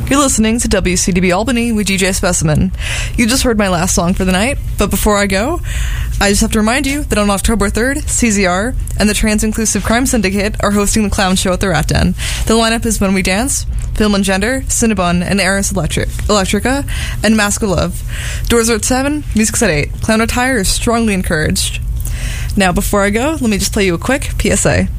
You're listening to WCDB Albany with DJ Specimen. You just heard my last song for the night, but before I go, I just have to remind you that on October 3rd, CZR and the Trans-Inclusive Crime Syndicate are hosting the Clown Show at the Rat Den. The lineup is When We Dance, Film and Gender, Cinnabon, and Eris Electrica, and Mask of Love. Doors are at 7, music's at 8. Clown attire is strongly encouraged. Now, before I go, let me just play you a quick PSA.